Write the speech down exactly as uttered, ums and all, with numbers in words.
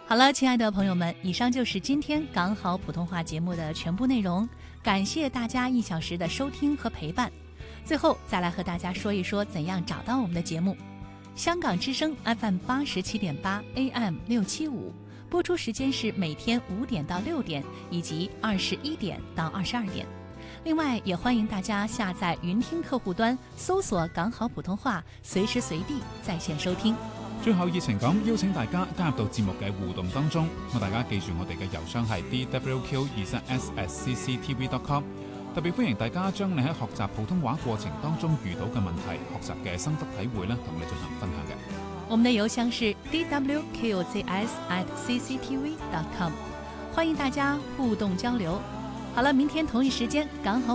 好了，亲爱的朋友们，以上就是今天港好普通话节目的全部内容，感谢大家一小时的收听和陪伴。最后再来和大家说一说怎样找到我们的节目。香港之声 F M 八十七点八 A M 六七五，播出时间是每天五点到六点，以及二十一點到二十二點。另外，也歡迎大家下載雲聽客戶端，搜索港好普通話，隨時隨地在線收聽。 最後熱情咁邀請大家加入到節目嘅互動當中，咁大家記住我哋嘅郵箱係 d w q 二三 s at c c t v dot com。特別歡迎大家將你喺學習普通話過程當中遇到嘅問題、學習嘅心得體會咧，同我哋進行分享嘅。 我們的郵箱是 d w q z s at c c t v dot com， 歡迎大家互動交流。好了，明天同一時間，港好